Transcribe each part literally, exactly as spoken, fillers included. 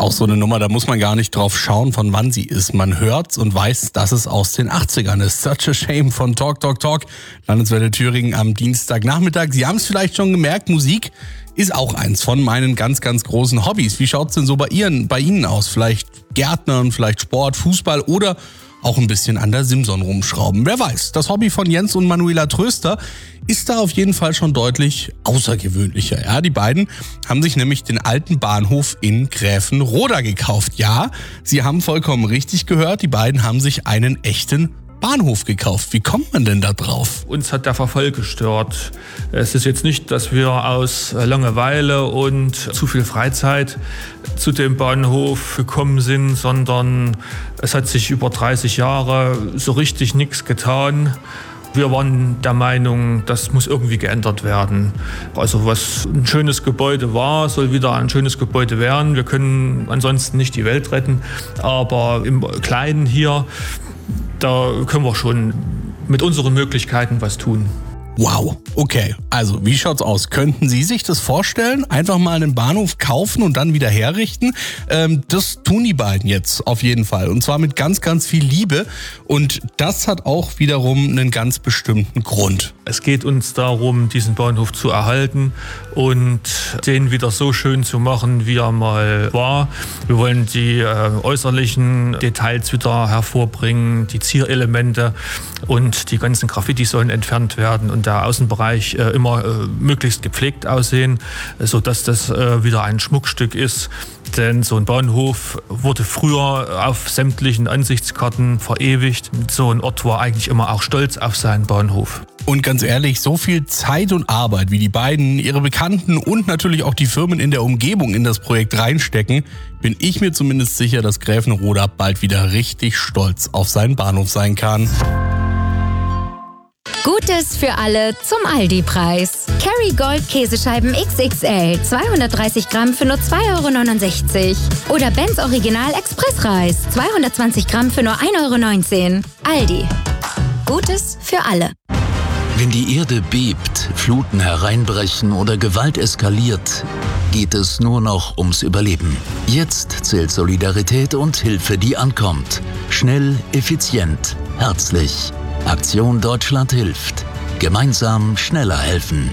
auch so eine Nummer, da muss man gar nicht drauf schauen, von wann sie ist. Man hört's und weiß, dass es aus den achtzigern ist. Such a Shame von Talk, Talk, Talk. Landeswelle Thüringen am Dienstagnachmittag. Sie haben es vielleicht schon gemerkt, Musik ist auch eins von meinen ganz, ganz großen Hobbys. Wie schaut's denn so bei Ihren, bei Ihnen aus? Vielleicht Gärtnern, vielleicht Sport, Fußball oder auch ein bisschen an der Simson rumschrauben. Wer weiß, das Hobby von Jens und Manuela Tröster ist da auf jeden Fall schon deutlich außergewöhnlicher. Ja, die beiden haben sich nämlich den alten Bahnhof in Gräfenroda gekauft. Ja, Sie haben vollkommen richtig gehört, die beiden haben sich einen echten Bahnhof gekauft. Wie kommt man denn da drauf? Uns hat der Verfall gestört. Es ist jetzt nicht, dass wir aus Langeweile und zu viel Freizeit zu dem Bahnhof gekommen sind, sondern es hat sich über dreißig Jahre so richtig nichts getan. Wir waren der Meinung, das muss irgendwie geändert werden. Also was ein schönes Gebäude war, soll wieder ein schönes Gebäude werden. Wir können ansonsten nicht die Welt retten, aber im Kleinen hier, da können wir schon mit unseren Möglichkeiten was tun. Wow, okay. Also, wie schaut's aus? Könnten Sie sich das vorstellen? Einfach mal einen Bahnhof kaufen und dann wieder herrichten? Ähm, das tun die beiden jetzt auf jeden Fall. Und zwar mit ganz, ganz viel Liebe. Und das hat auch wiederum einen ganz bestimmten Grund. Es geht uns darum, diesen Bahnhof zu erhalten und den wieder so schön zu machen, wie er mal war. Wir wollen die äh, äußerlichen Details wieder hervorbringen, die Zierelemente und die ganzen Graffiti sollen entfernt werden und der Außenbereich äh, immer äh, möglichst gepflegt aussehen, sodass das äh, wieder ein Schmuckstück ist. Denn so ein Bahnhof wurde früher auf sämtlichen Ansichtskarten verewigt. So ein Ort war eigentlich immer auch stolz auf seinen Bahnhof. Und ganz ehrlich, so viel Zeit und Arbeit, wie die beiden, ihre Bekannten und natürlich auch die Firmen in der Umgebung in das Projekt reinstecken, bin ich mir zumindest sicher, dass Gräfenroda bald wieder richtig stolz auf seinen Bahnhof sein kann. Gutes für alle zum Aldi-Preis. Kerrygold Käsescheiben X X L, zweihundertdreißig Gramm für nur zwei Euro neunundsechzig. Oder Benz Original Expressreis, zweihundertzwanzig Gramm für nur ein Euro neunzehn. Aldi. Gutes für alle. Wenn die Erde bebt, Fluten hereinbrechen oder Gewalt eskaliert, geht es nur noch ums Überleben. Jetzt zählt Solidarität und Hilfe, die ankommt. Schnell, effizient, herzlich. Aktion Deutschland hilft. Gemeinsam schneller helfen.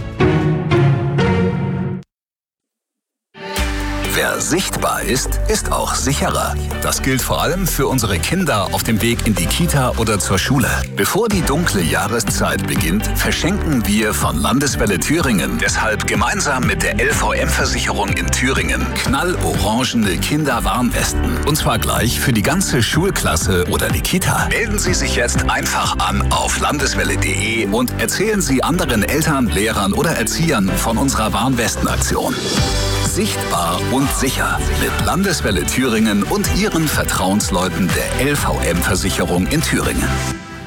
Wer sichtbar ist, ist auch sicherer. Das gilt vor allem für unsere Kinder auf dem Weg in die Kita oder zur Schule. Bevor die dunkle Jahreszeit beginnt, verschenken wir von Landeswelle Thüringen deshalb gemeinsam mit der L V M-Versicherung in Thüringen knallorangene Kinderwarnwesten. Und zwar gleich für die ganze Schulklasse oder die Kita. Melden Sie sich jetzt einfach an auf landeswelle punkt de und erzählen Sie anderen Eltern, Lehrern oder Erziehern von unserer Warnwestenaktion. Sichtbar und sicher mit Landeswelle Thüringen und Ihren Vertrauensleuten der L V M-Versicherung in Thüringen.